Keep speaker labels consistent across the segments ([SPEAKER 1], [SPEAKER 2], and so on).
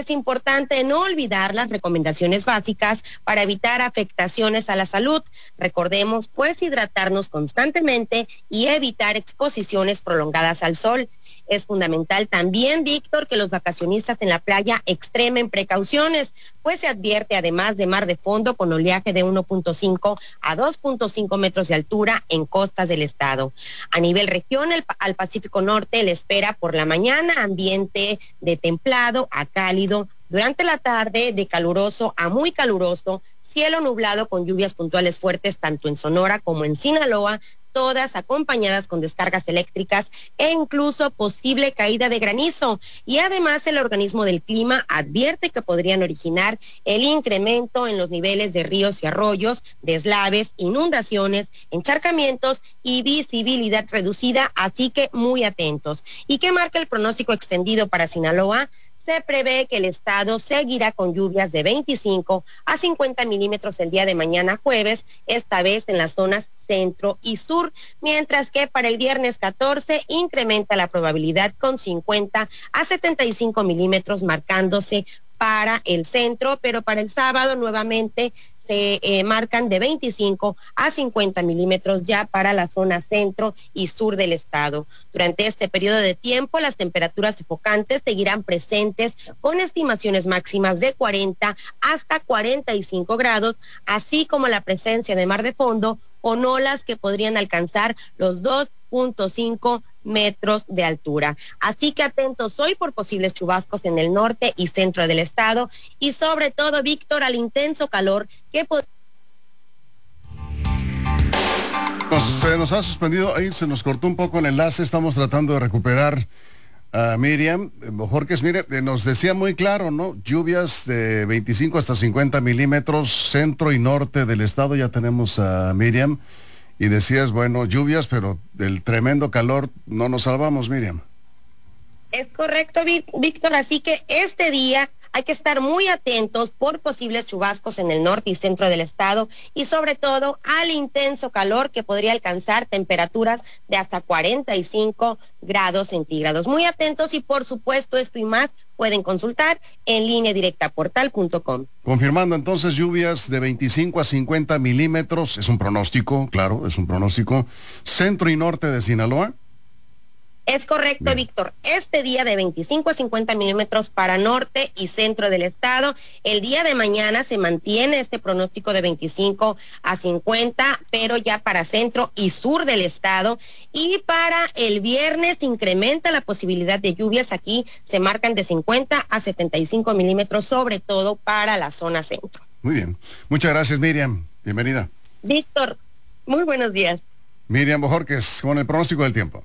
[SPEAKER 1] es importante no olvidar las recomendaciones básicas para evitar afectaciones a la salud. Recordemos, pues, hidratarnos constantemente y evitar exposiciones prolongadas al sol. Es fundamental también, Víctor, que los vacacionistas en la playa extremen precauciones, pues se advierte además de mar de fondo con oleaje de 1.5 a 2.5 metros de altura en costas del estado. A nivel región, al Pacífico Norte le espera por la mañana ambiente de templado a cálido, durante la tarde de caluroso a muy caluroso, cielo nublado con lluvias puntuales fuertes tanto en Sonora como en Sinaloa, todas acompañadas con descargas eléctricas e incluso posible caída de granizo. Y además el organismo del clima advierte que podrían originar el incremento en los niveles de ríos y arroyos, deslaves, inundaciones, encharcamientos y visibilidad reducida, así que muy atentos. ¿Y qué marca el pronóstico extendido para Sinaloa? Se prevé que el estado seguirá con lluvias de 25 a 50 milímetros el día de mañana jueves, esta vez en las zonas centro y sur, mientras que para el viernes 14 incrementa la probabilidad con 50 a 75 milímetros marcándose para el centro, pero para el sábado nuevamente se marcan de 25 a 50 milímetros ya para la zona centro y sur del estado. Durante este periodo de tiempo, las temperaturas sofocantes seguirán presentes con estimaciones máximas de 40 hasta 45 grados, así como la presencia de mar de fondo con olas que podrían alcanzar los 2.5 metros de altura. Así que atentos hoy por posibles chubascos en el norte y centro del estado y sobre todo, Víctor, al intenso calor que
[SPEAKER 2] se nos ha suspendido, ahí se nos cortó un poco el enlace, estamos tratando de recuperar a Miriam Bojorquez. Mire, nos decía muy claro, ¿no? Lluvias de 25 hasta 50 milímetros, centro y norte del estado, ya tenemos a Miriam. Y decías, bueno, lluvias, pero del tremendo calor no nos salvamos, Miriam.
[SPEAKER 1] Es correcto, Víctor, así que este día hay que estar muy atentos por posibles chubascos en el norte y centro del estado y sobre todo al intenso calor que podría alcanzar temperaturas de hasta 45 grados centígrados. Muy atentos y por supuesto esto y más pueden consultar en línea directa portal.com.
[SPEAKER 2] Confirmando entonces lluvias de 25 a 50 milímetros, es un pronóstico, claro, es un pronóstico. Centro y norte de Sinaloa.
[SPEAKER 1] Es correcto, bien, Víctor. Este día de 25 a 50 milímetros para norte y centro del estado. El día de mañana se mantiene este pronóstico de 25 a 50, pero ya para centro y sur del estado. Y para el viernes incrementa la posibilidad de lluvias. Aquí se marcan de 50 a 75 milímetros, sobre todo para la zona centro.
[SPEAKER 2] Muy bien. Muchas gracias, Miriam. Bienvenida.
[SPEAKER 1] Víctor, muy buenos días.
[SPEAKER 2] Miriam Bojorquez con el pronóstico del tiempo.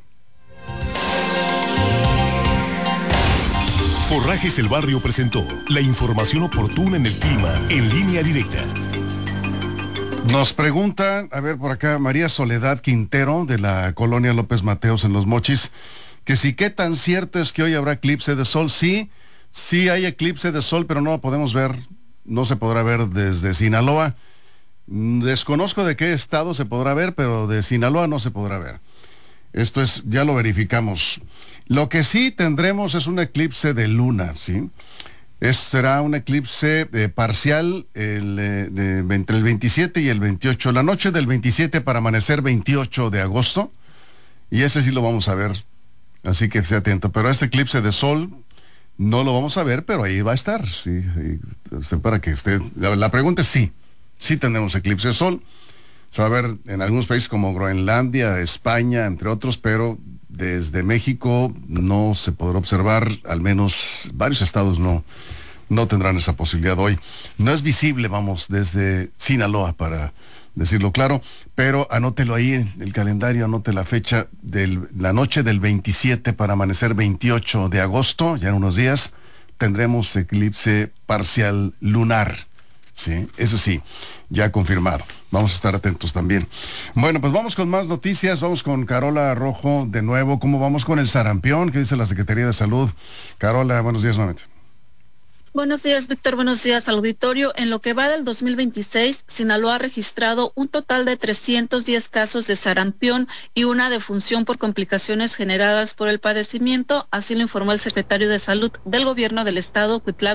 [SPEAKER 3] Forrajes El Barrio presentó la información oportuna en el clima en línea directa.
[SPEAKER 2] Nos pregunta, a ver por acá, María Soledad Quintero de la colonia López Mateos en Los Mochis, que sí, qué tan cierto es que hoy habrá eclipse de sol. Sí hay eclipse de sol, pero no lo podemos ver, no se podrá ver desde Sinaloa. Desconozco de qué estado se podrá ver, pero de Sinaloa no se podrá ver. Esto es, ya lo verificamos. Lo que sí tendremos es un eclipse de luna, ¿sí? Será un eclipse parcial entre el 27 y el 28. La noche del 27 para amanecer 28 de agosto. Y ese sí lo vamos a ver. Así que esté atento. Pero este eclipse de sol no lo vamos a ver, pero ahí va a estar, ¿sí? Para que usted... La pregunta es sí. Sí tenemos eclipse de sol. Se va a ver en algunos países como Groenlandia, España, entre otros, pero desde México no se podrá observar, al menos varios estados no tendrán esa posibilidad hoy. No es visible, vamos, desde Sinaloa, para decirlo claro, pero anótelo ahí en el calendario, anote la fecha de la noche del 27 para amanecer 28 de agosto, ya en unos días, tendremos eclipse parcial lunar. Sí, eso sí, ya confirmado. Vamos a estar atentos también. Bueno, pues vamos con más noticias. Vamos con Carola Rojo de nuevo. ¿Cómo vamos con el sarampión? ¿Qué dice la Secretaría de Salud? Carola, buenos días nuevamente.
[SPEAKER 4] Buenos días, Víctor. Buenos días al auditorio. En lo que va del 2026, Sinaloa ha registrado un total de 310 casos de sarampión y una defunción por complicaciones generadas por el padecimiento. Así lo informó el secretario de Salud del Gobierno del Estado, Cuitláhuac